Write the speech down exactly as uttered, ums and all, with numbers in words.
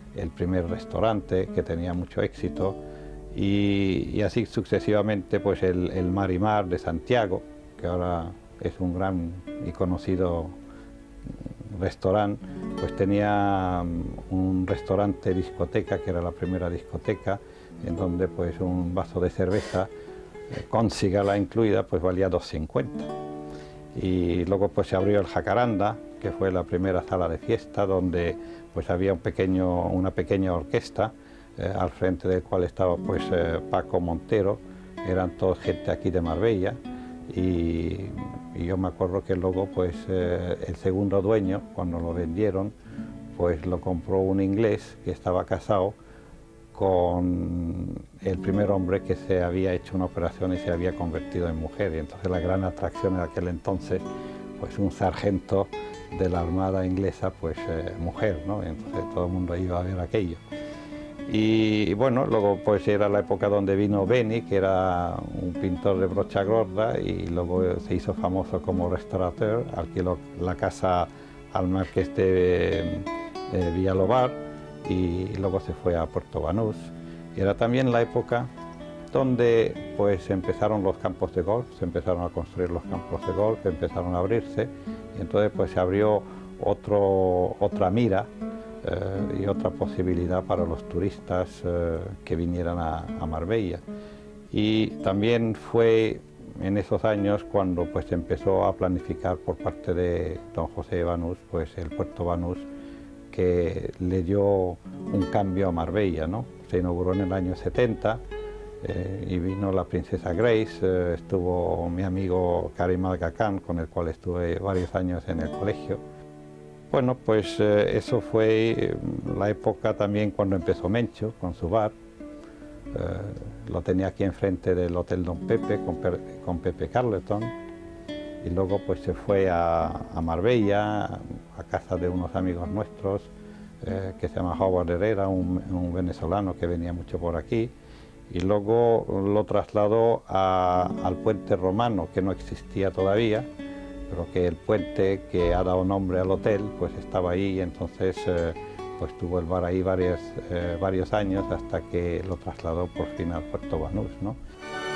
el primer restaurante que tenía mucho éxito, y, y así sucesivamente pues el, el Mar y Mar de Santiago, que ahora es un gran y conocido restaurante, pues tenía un restaurante discoteca, que era la primera discoteca, en donde pues un vaso de cerveza eh, con cigala incluida pues valía dos cincuenta. Y luego pues se abrió el Jacaranda, que fue la primera sala de fiesta, donde pues había un pequeño, una pequeña orquesta, eh, al frente del cual estaba pues eh, Paco Montero. Eran todos gente aquí de Marbella, y, y yo me acuerdo que luego pues eh, el segundo dueño, cuando lo vendieron, pues lo compró un inglés que estaba casado con el primer hombre que se había hecho una operación y se había convertido en mujer. Y entonces la gran atracción en aquel entonces, pues un sargento de la Armada inglesa, pues eh, mujer, ¿no? Entonces todo el mundo iba a ver aquello. Y, y bueno, luego pues era la época donde vino Beni, que era un pintor de brocha gorda, y luego se hizo famoso como restaurateur, alquiló la casa al marqués de eh, Villalobar, y luego se fue a Puerto Banús. Y era también la época donde pues empezaron los campos de golf, se empezaron a construir los campos de golf, empezaron a abrirse, y entonces pues se abrió otro, otra mira eh, y otra posibilidad para los turistas eh, que vinieran a, a Marbella. Y también fue en esos años cuando pues se empezó a planificar por parte de don José de Banús pues el Puerto Banús, que le dio un cambio a Marbella, ¿no? Se inauguró en el año setenta eh, y vino la princesa Grace, eh, estuvo mi amigo Karim Al-Gakhan, con el cual estuve varios años en el colegio. Bueno, pues eh, eso fue la época también cuando empezó Mencho con su bar. Eh, lo tenía aquí enfrente del Hotel Don Pepe, con, con Pepe Carleton. Y luego pues se fue a, a Marbella, a casa de unos amigos nuestros, eh, que se llama Howard Herrera, un, un venezolano que venía mucho por aquí, y luego lo trasladó a, al puente romano, que no existía todavía, pero que el puente que ha dado nombre al hotel pues estaba ahí, y entonces eh, pues tuvo el bar ahí varios, eh, varios años hasta que lo trasladó por fin al Puerto Banús, ¿no?